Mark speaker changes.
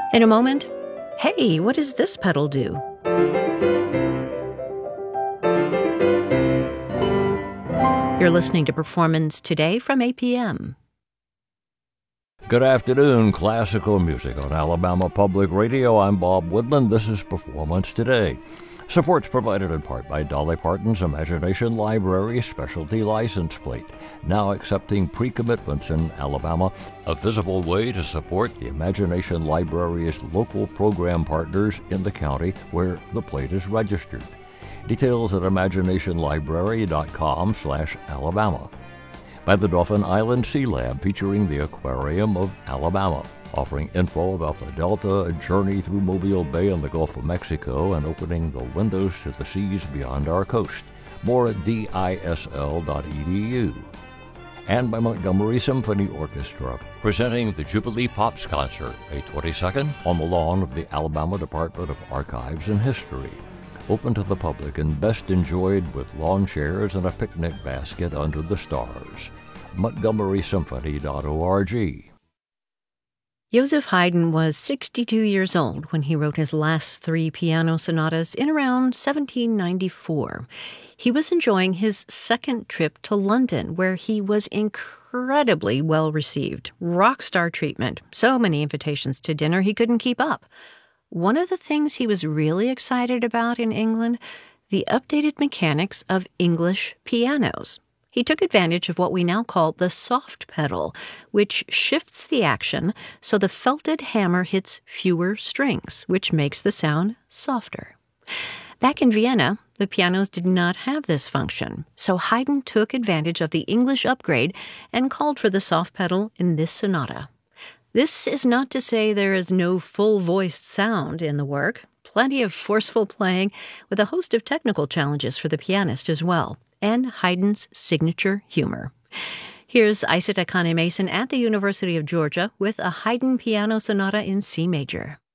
Speaker 1: In a moment, hey, what does this pedal do? You're listening to Performance Today from APM.
Speaker 2: Good afternoon, classical music on Alabama Public Radio. I'm Bob Woodland. This is Performance Today. Support's provided in part by Dolly Parton's Imagination Library Specialty License Plate, now accepting pre-commitments in Alabama, a visible way to support the Imagination Library's local program partners in the county where the plate is registered. Details at imaginationlibrary.com/Alabama. By the Dauphin Island Sea Lab, featuring the Aquarium of Alabama, offering info about the Delta, a journey through Mobile Bay and the Gulf of Mexico, and opening the windows to the seas beyond our coast. More at disl.edu. And by Montgomery Symphony Orchestra, presenting the Jubilee Pops Concert, May 22nd, on the lawn of the Alabama Department of Archives and History. Open to the public and best enjoyed with lawn chairs and a picnic basket under the stars. MontgomerySymphony.org.
Speaker 1: Joseph Haydn was 62 years old when he wrote his last three piano sonatas in around 1794. He was enjoying his second trip to London, where he was incredibly well received. Rock star treatment, so many invitations to dinner he couldn't keep up. One of the things he was really excited about in England, the updated mechanics of English pianos. He took advantage of what we now call the soft pedal, which shifts the action so the felted hammer hits fewer strings, which makes the sound softer. Back in Vienna, the pianos did not have this function, so Haydn took advantage of the English upgrade and called for the soft pedal in this sonata. This is not to say there is no full-voiced sound in the work. Plenty of forceful playing with a host of technical challenges for the pianist as well, and Haydn's signature humor. Here's Isaac Akane Mason at the University of Georgia with a Haydn piano sonata in C major.